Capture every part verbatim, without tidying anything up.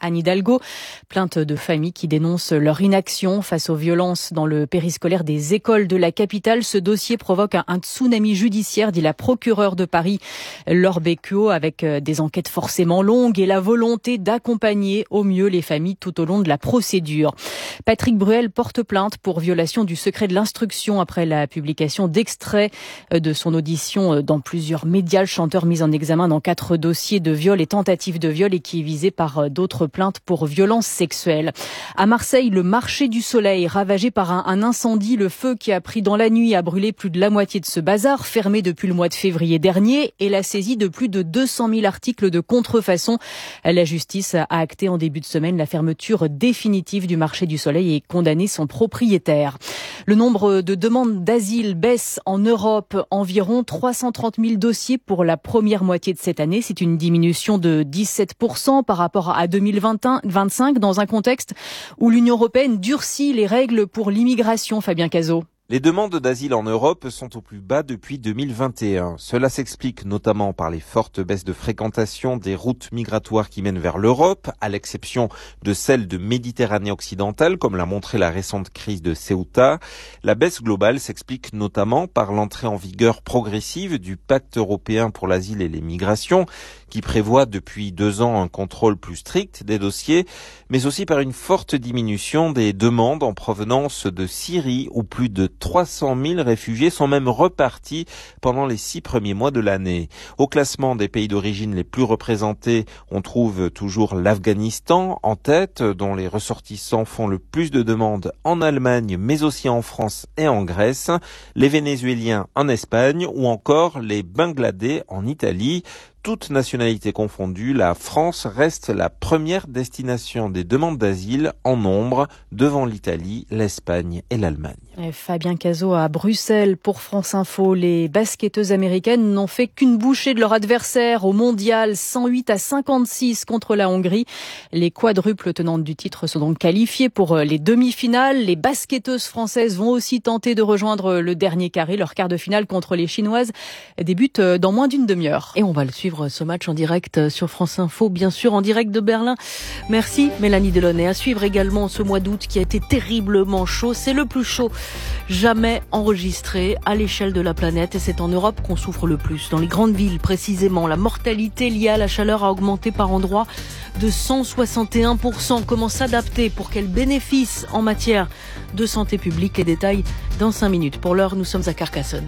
Anne Hidalgo. Plainte de familles qui dénoncent leur inaction face aux violences dans le périscolaire des écoles de la capitale. Ce dossier provoque un, un tsunami judiciaire, dit la procureure de Paris, Laure Becquio, avec des enquêtes forcément longues et la volonté d'accompagner au mieux les familles tout au long de la procédure. Patrick Bruel porte plainte pour violation du secret de l'instruction après la publication d'extraits de son audition dans plusieurs médias. Le chanteur mis en examen dans quatre dossiers de viol et tentatives de viol et qui est visé par d'autres plaintes pour violences sexuelles. À Marseille, le marché du Soleil ravagé par un, un incendie. Le feu qui a pris dans la nuit a brûlé plus de la moitié de ce bazar, fermé depuis le mois de février dernier, et la saisie de plus de deux cent mille articles de contrefaçon. La justice a acté en début de semaine la fermeture définitive du marché du Soleil et condamné son propriétaire. Le nombre de demandes d'asile baisse en Europe, environ trois cent trente mille dossiers pour la première moitié de cette année. C'est une diminution de dix-sept pour cent par rapport à deux mille vingt-cinq dans un contexte où l'Union européenne durcit les règles pour l'immigration. Fabien Cazot. Les demandes d'asile en Europe sont au plus bas depuis deux mille vingt et un. Cela s'explique notamment par les fortes baisses de fréquentation des routes migratoires qui mènent vers l'Europe, à l'exception de celles de Méditerranée occidentale, comme l'a montré la récente crise de Ceuta. La baisse globale s'explique notamment par l'entrée en vigueur progressive du Pacte européen pour l'asile et les migrations, qui prévoit depuis deux ans un contrôle plus strict des dossiers, mais aussi par une forte diminution des demandes en provenance de Syrie, où plus de trois cent mille réfugiés sont même repartis pendant les six premiers mois de l'année. Au classement des pays d'origine les plus représentés, on trouve toujours l'Afghanistan en tête, dont les ressortissants font le plus de demandes en Allemagne, mais aussi en France et en Grèce, les Vénézuéliens en Espagne ou encore les Bangladais en Italie. Toutes nationalités confondues, la France reste la première destination des demandes d'asile en nombre, devant l'Italie, l'Espagne et l'Allemagne. Et Fabien Cazot à Bruxelles pour France Info. Les basketteuses américaines n'ont fait qu'une bouchée de leur adversaire au mondial, cent huit à cinquante-six contre la Hongrie. Les quadruples tenantes du titre sont donc qualifiées pour les demi-finales. Les basketteuses françaises vont aussi tenter de rejoindre le dernier carré. Leur quart de finale contre les Chinoises débute dans moins d'une demi-heure. Et on va le suivre ce match en direct sur France Info, bien sûr en direct de Berlin. Merci Mélanie Delaunay. À suivre également ce mois d'août qui a été terriblement chaud. C'est le plus chaud jamais enregistré à l'échelle de la planète et c'est en Europe qu'on souffre le plus. Dans les grandes villes précisément, la mortalité liée à la chaleur a augmenté par endroits de cent soixante et un pour cent. Comment s'adapter pour quels bénéfices en matière de santé publique? Les détails dans cinq minutes. Pour l'heure, nous sommes à Carcassonne.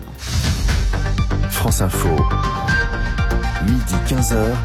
France Info. Midi quinze heures,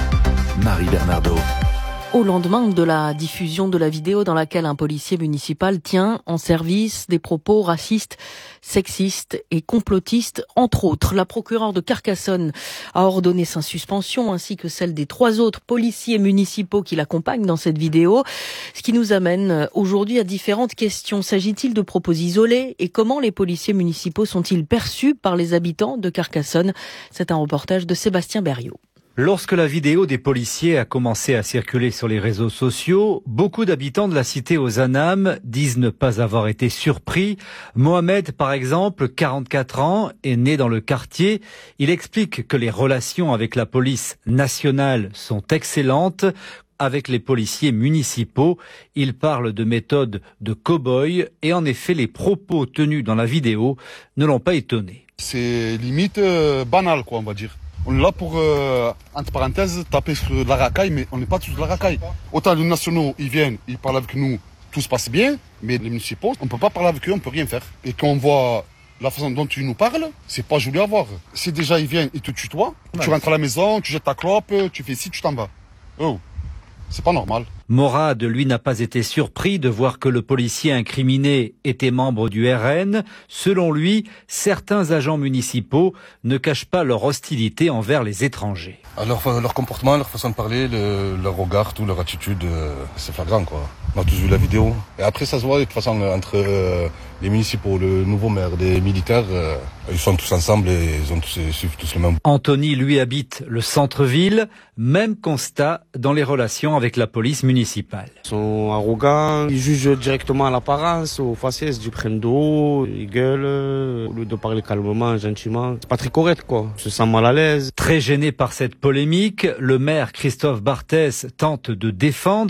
Marie Bernardo. Au lendemain de la diffusion de la vidéo dans laquelle un policier municipal tient en service des propos racistes, sexistes et complotistes, entre autres, la procureure de Carcassonne a ordonné sa suspension ainsi que celle des trois autres policiers municipaux qui l'accompagnent dans cette vidéo. Ce qui nous amène aujourd'hui à différentes questions. S'agit-il de propos isolés et comment les policiers municipaux sont-ils perçus par les habitants de Carcassonne? C'est un reportage de Sébastien Berriot. Lorsque la vidéo des policiers a commencé à circuler sur les réseaux sociaux, beaucoup d'habitants de la cité aux Anames disent ne pas avoir été surpris. Mohamed, par exemple, quarante-quatre ans, est né dans le quartier. Il explique que les relations avec la police nationale sont excellentes. Avec les policiers municipaux, il parle de méthode de cow-boy et en effet, les propos tenus dans la vidéo ne l'ont pas étonné. C'est limite euh, banal, quoi, on va dire. On est là pour, euh, entre parenthèses, taper sur la racaille, mais on n'est pas tous de la racaille. Autant les nationaux, ils viennent, ils parlent avec nous, tout se passe bien, mais les municipaux, on ne peut pas parler avec eux, on ne peut rien faire. Et quand on voit la façon dont tu nous parles, c'est pas joli à voir. Si déjà ils viennent, ils te tutoient, ouais. Tu rentres à la maison, tu jettes ta clope, tu fais ci, tu t'en vas. Oh, c'est pas normal. Morad, lui, n'a pas été surpris de voir que le policier incriminé était membre du R N. Selon lui, certains agents municipaux ne cachent pas leur hostilité envers les étrangers. Alors, leur comportement, leur façon de parler, le, leur regard, tout, leur attitude, euh, c'est flagrant, quoi. On a tous vu la vidéo. Et après, ça se voit de toute façon entre euh, les municipaux, le nouveau maire, des militaires, euh, ils sont tous ensemble et ils ont tous, ils suivent tous le même. Anthony, lui, habite le centre-ville. Même constat dans les relations avec la police municipale. Ils sont arrogants, ils jugent directement à l'apparence, aux faciès, du prennent de haut, ils gueulent, au lieu de parler calmement, gentiment. C'est pas très correct, quoi. On se sent mal à l'aise. Très gêné par cette polémique, le maire Christophe Barthès tente de défendre